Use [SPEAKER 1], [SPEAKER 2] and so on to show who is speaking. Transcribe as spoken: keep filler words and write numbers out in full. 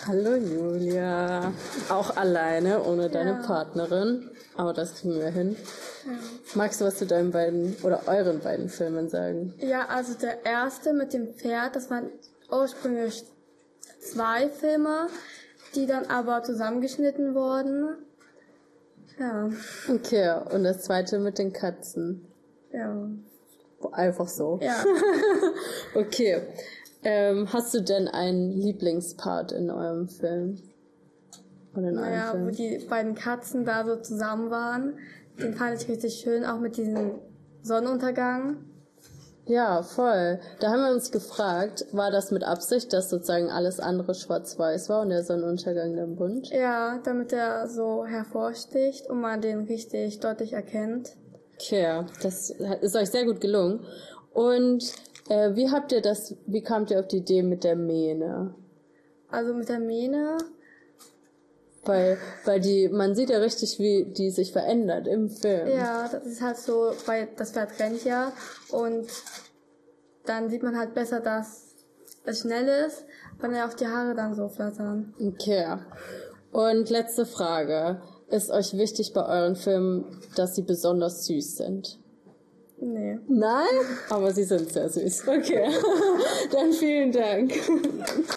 [SPEAKER 1] Hallo Julia. Auch alleine, ohne
[SPEAKER 2] Ja.
[SPEAKER 1] deine Partnerin. Aber das kriegen wir hin.
[SPEAKER 2] Ja.
[SPEAKER 1] Magst du was zu deinen beiden oder euren beiden Filmen sagen?
[SPEAKER 2] Ja, also der erste mit dem Pferd, das waren ursprünglich zwei Filme, die dann aber zusammengeschnitten wurden. Ja.
[SPEAKER 1] Okay, und das zweite mit den Katzen.
[SPEAKER 2] Ja.
[SPEAKER 1] Einfach so.
[SPEAKER 2] Ja.
[SPEAKER 1] Okay. Ähm, hast du denn einen Lieblingspart in eurem Film? Oder in
[SPEAKER 2] Naja,
[SPEAKER 1] eurem
[SPEAKER 2] wo
[SPEAKER 1] Film?
[SPEAKER 2] die beiden Katzen da so zusammen waren. Den fand ich richtig schön, auch mit diesem Sonnenuntergang.
[SPEAKER 1] Ja, voll. Da haben wir uns gefragt, war das mit Absicht, dass sozusagen alles andere schwarz-weiß war und der Sonnenuntergang dann bunt?
[SPEAKER 2] Ja, damit er so hervorsticht und man den richtig deutlich erkennt.
[SPEAKER 1] Okay, das ist euch sehr gut gelungen. Und äh, wie habt ihr das, wie kamt ihr auf die Idee mit der Mähne?
[SPEAKER 2] Also mit der Mähne,
[SPEAKER 1] Weil, weil die, man sieht ja richtig, wie die sich verändert im Film.
[SPEAKER 2] ja, das ist halt so, weil das Pferd rennt ja und dann sieht man halt besser, dass es schnell ist, weil ja auch die Haare dann so flattern.
[SPEAKER 1] Okay. Und letzte Frage. Ist euch wichtig bei euren Filmen, dass sie besonders süß sind?
[SPEAKER 2] Nee.
[SPEAKER 1] Nein? Aber sie sind sehr süß. Okay. Dann vielen Dank.